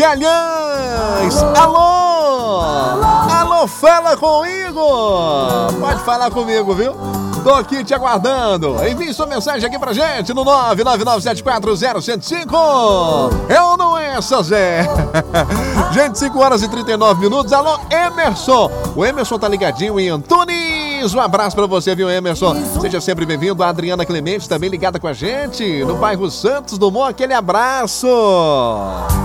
Magalhães. Alô, fala comigo. Pode falar comigo, viu? Tô aqui te aguardando. Envie sua mensagem aqui pra gente no 999740105. Eu não é, Zé. Gente, 5 horas e 39 minutos. Alô, Emerson. O Emerson tá ligadinho em Antunes. Um abraço pra você, viu, Emerson? Seja sempre bem-vindo. A Adriana Clemente também ligada com a gente no bairro Santos Dumont. Aquele abraço.